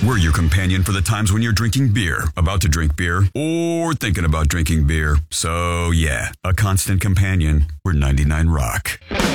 We're your companion for the times when you're drinking beer, about to drink beer, or thinking about drinking beer. So, yeah, a constant companion. We're 99 Rock.